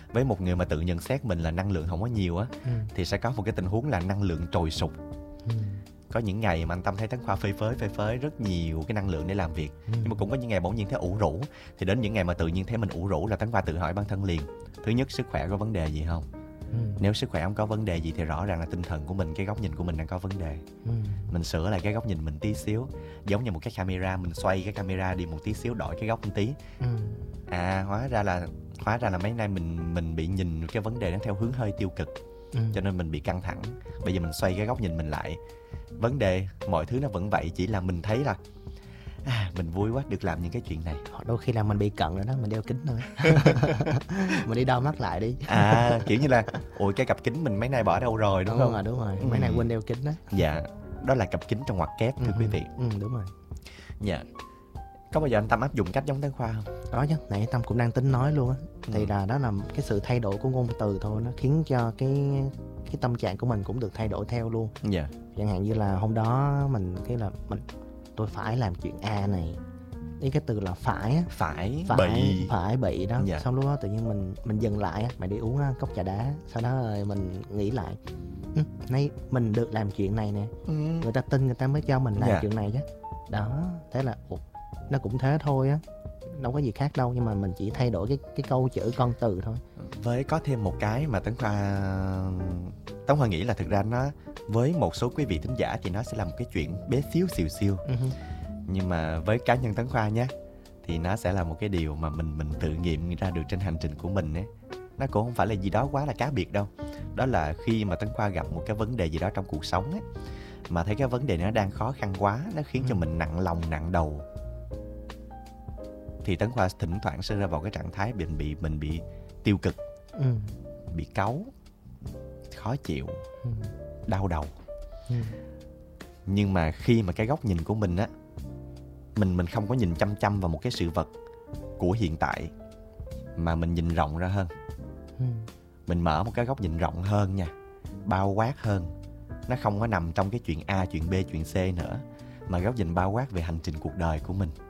với một người mà tự nhận xét mình là năng lượng không có nhiều á, thì sẽ có một cái tình huống là năng lượng trồi sụp. Có những ngày mà anh Tâm thấy Tấn Khoa phơi phới rất nhiều cái năng lượng để làm việc. Nhưng mà cũng có những ngày bỗng nhiên thấy ủ rũ. Thì đến những ngày mà tự nhiên thấy mình ủ rũ là Tấn Khoa tự hỏi bản thân liền, thứ nhất, sức khỏe có vấn đề gì không? Nếu sức khỏe không có vấn đề gì thì rõ ràng là tinh thần của mình, cái góc nhìn của mình đang có vấn đề. Mình sửa lại cái góc nhìn mình tí xíu. Giống như một cái camera, mình xoay cái camera đi một tí xíu, đổi cái góc một tí. Hóa ra là mấy nay mình bị nhìn cái vấn đề nó theo hướng hơi tiêu cực. Cho nên mình bị căng thẳng. Bây giờ mình xoay cái góc nhìn mình lại, vấn đề mọi thứ nó vẫn vậy, chỉ là mình thấy là mình vui quá được làm những cái chuyện này. Đôi khi là mình bị cận rồi đó, mình đeo kính thôi. Mình đi đo mắt lại đi. Kiểu như là ôi cái cặp kính mình mấy nay bỏ đâu rồi, đúng không? Đúng rồi. Mấy nay quên đeo kính đó. Dạ, đó là cặp kính trong ngoặc kép, thưa quý vị. Đúng rồi. Dạ. Có bao giờ anh Tâm áp dụng cách giống Tấn Khoa không? Đó chứ, nãy Tâm cũng đang tính nói luôn á. Thì là đó là cái sự thay đổi của ngôn từ thôi, nó khiến cho cái tâm trạng của mình cũng được thay đổi theo luôn. Dạ. Chẳng hạn như là hôm đó tôi phải làm chuyện A này. Ý cái từ là phải á, phải bị đó. Dạ. Xong lúc đó tự nhiên mình dừng lại á, mày đi uống cốc trà đá. Sau đó rồi mình nghĩ lại, nay mình được làm chuyện này nè, người ta tin, người ta mới cho mình làm chuyện này chứ. Đó, thế là nó cũng thế thôi á, đâu có gì khác đâu, nhưng mà mình chỉ thay đổi cái câu chữ, con từ thôi. Với có thêm một cái mà Tấn Khoa nghĩ là thực ra nó với một số quý vị thính giả thì nó sẽ là một cái chuyện bé xíu xìu xiu. Nhưng mà với cá nhân Tấn Khoa nhé, thì nó sẽ là một cái điều mà mình tự nghiệm ra được trên hành trình của mình ấy. Nó cũng không phải là gì đó quá là cá biệt đâu. Đó là khi mà Tấn Khoa gặp một cái vấn đề gì đó trong cuộc sống ấy, mà thấy cái vấn đề nó đang khó khăn quá, nó khiến cho mình nặng lòng nặng đầu, thì Tấn Khoa thỉnh thoảng sẽ rơi vào cái trạng thái mình bị tiêu cực, bị cáu, khó chịu, đau đầu. Nhưng mà khi mà cái góc nhìn của mình á, mình không có nhìn chăm chăm vào một cái sự vật của hiện tại, mà mình nhìn rộng ra hơn. Mình mở một cái góc nhìn rộng hơn nha, bao quát hơn. Nó không có nằm trong cái chuyện A, chuyện B, chuyện C nữa, mà góc nhìn bao quát về hành trình cuộc đời của mình.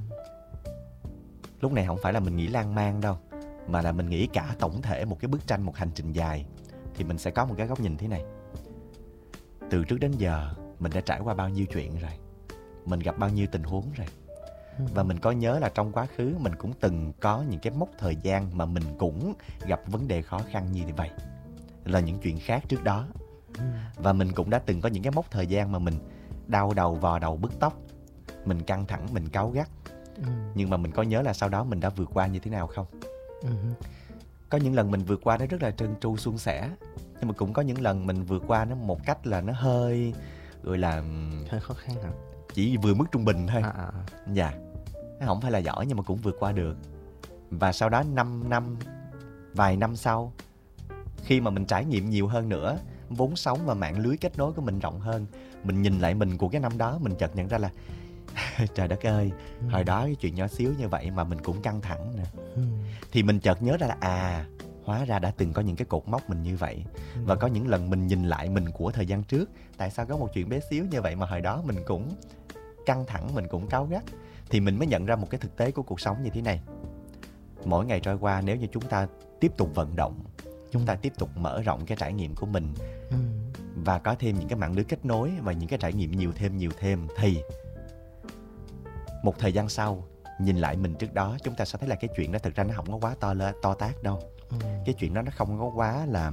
Lúc này không phải là mình nghĩ lan man đâu, mà là mình nghĩ cả tổng thể một cái bức tranh, một hành trình dài. Thì mình sẽ có một cái góc nhìn thế này. Từ trước đến giờ mình đã trải qua bao nhiêu chuyện rồi, mình gặp bao nhiêu tình huống rồi. Và mình có nhớ là trong quá khứ mình cũng từng có những cái mốc thời gian mà mình cũng gặp vấn đề khó khăn như vậy, là những chuyện khác trước đó. Và mình cũng đã từng có những cái mốc thời gian mà mình đau đầu, vò đầu, bứt tóc, mình căng thẳng, mình cáu gắt. Nhưng mà mình có nhớ là sau đó mình đã vượt qua như thế nào không? Có những lần mình vượt qua nó rất là trơn tru suôn sẻ, nhưng mà cũng có những lần mình vượt qua nó một cách là nó hơi gọi là hơi khó khăn hả? Chỉ vừa mức trung bình thôi. Dạ. Nó không phải là giỏi nhưng mà cũng vượt qua được. Và sau đó vài năm sau, khi mà mình trải nghiệm nhiều hơn nữa, vốn sống và mạng lưới kết nối của mình rộng hơn, mình nhìn lại mình của cái năm đó, mình chợt nhận ra là trời đất ơi, hồi đó cái chuyện nhỏ xíu như vậy mà mình cũng căng thẳng nè. Thì mình chợt nhớ ra là hóa ra đã từng có những cái cột mốc mình như vậy. Và có những lần mình nhìn lại mình của thời gian trước, tại sao có một chuyện bé xíu như vậy mà hồi đó mình cũng căng thẳng, mình cũng cáu gắt. Thì mình mới nhận ra một cái thực tế của cuộc sống như thế này. Mỗi ngày trôi qua, nếu như chúng ta tiếp tục vận động, chúng ta tiếp tục mở rộng cái trải nghiệm của mình, và có thêm những cái mạng lưới kết nối và những cái trải nghiệm nhiều thêm, thì một thời gian sau nhìn lại mình trước đó, chúng ta sẽ thấy là cái chuyện đó thực ra nó không có quá to tát đâu. Cái chuyện đó nó không có quá là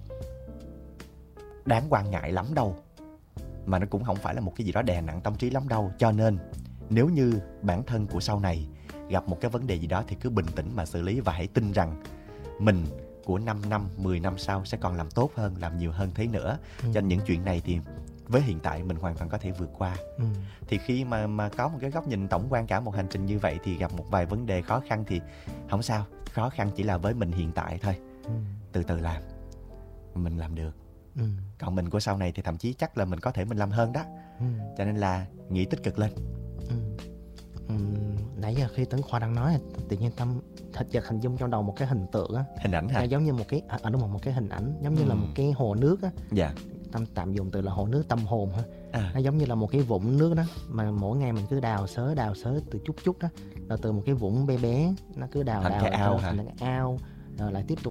đáng quan ngại lắm đâu, mà nó cũng không phải là một cái gì đó đè nặng tâm trí lắm đâu. Cho nên nếu như bản thân của sau này gặp một cái vấn đề gì đó thì cứ bình tĩnh mà xử lý, và hãy tin rằng mình của 5 năm, 10 năm sau sẽ còn làm tốt hơn, làm nhiều hơn thế nữa. Cho nên những chuyện này thì với hiện tại mình hoàn toàn có thể vượt qua. Thì khi mà có một cái góc nhìn tổng quan cả một hành trình như vậy, thì gặp một vài vấn đề khó khăn thì không sao. Khó khăn chỉ là với mình hiện tại thôi. Từ từ làm, mình làm được. Còn mình của sau này thì thậm chí chắc là mình có thể mình làm hơn đó. Cho nên là nghĩ tích cực lên. Nãy giờ khi Tấn Khoa đang nói, tự nhiên Tâm thật chợt hình dung trong đầu một cái hình tượng á. Hình ảnh hả? Giống như một cái đúng rồi, một cái hình ảnh giống như là một cái hồ nước á. Dạ. Tâm tạm dùng từ là hồ nước tâm hồn ha. Nó giống như là một cái vũng nước đó, mà mỗi ngày mình cứ đào xới từ chút đó, là từ một cái vũng bé bé nó cứ đào thành cái ao hả? Thành cái ao, rồi lại tiếp tục